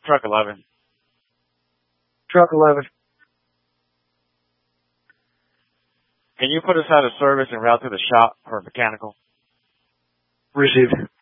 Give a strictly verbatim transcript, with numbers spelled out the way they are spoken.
Truck eleven. Truck eleven. Can you put us out of service and route to the shop for mechanical? Received.